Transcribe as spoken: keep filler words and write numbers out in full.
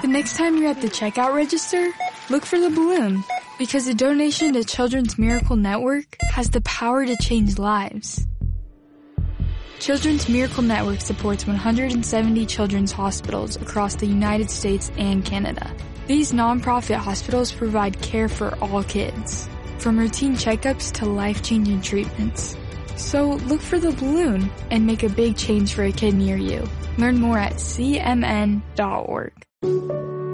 next time you're at the checkout register, look for the balloon, because a donation to Children's Miracle Network has the power to change lives. Children's Miracle Network supports one hundred seventy children's hospitals across the United States and Canada. These nonprofit hospitals provide care for all kids, from routine checkups to life-changing treatments. So look for the balloon and make a big change for a kid near you. Learn more at c m n dot org.